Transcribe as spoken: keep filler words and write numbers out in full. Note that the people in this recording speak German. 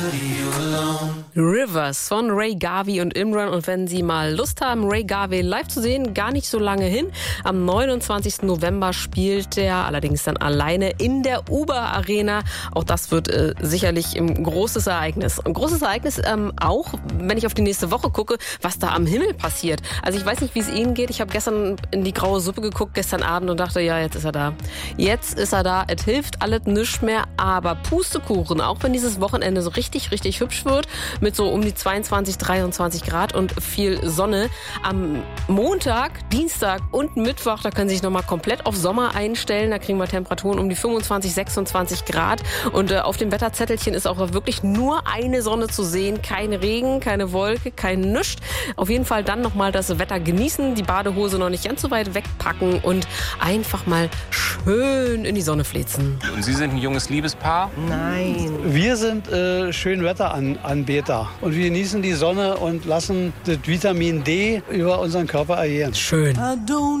Rivers von Ray Garvey und Imran. Und wenn Sie mal Lust haben, Ray Garvey live zu sehen, gar nicht so lange hin. Am neunundzwanzigsten November spielt er allerdings dann alleine in der Uber Arena. Auch das wird äh, sicherlich ein großes Ereignis. Ein großes Ereignis ähm, auch, wenn ich auf die nächste Woche gucke, was da am Himmel passiert. Also ich weiß nicht, wie es Ihnen geht. Ich habe gestern in die graue Suppe geguckt, gestern Abend, und dachte, ja, jetzt ist er da. Jetzt ist er da. Es hilft alles nichts mehr. Aber Pustekuchen, auch wenn dieses Wochenende so richtig, richtig hübsch wird, mit so um die zweiundzwanzig, dreiundzwanzig Grad und viel Sonne. Am Montag, Dienstag und Mittwoch, da können Sie sich nochmal komplett auf Sommer einstellen. Da kriegen wir Temperaturen um die fünfundzwanzig, sechsundzwanzig Grad. Und äh, auf dem Wetterzettelchen ist auch wirklich nur eine Sonne zu sehen. Kein Regen, keine Wolke, kein Nischt. Auf jeden Fall dann nochmal das Wetter genießen, die Badehose noch nicht ganz so weit wegpacken und einfach mal schön in die Sonne flitzen. Und Sie sind ein junges Liebespaar? Nein. Wir sind äh, Schönwetteranbeter und wir genießen die Sonne und lassen das Vitamin D über unseren Körper agieren. Schön.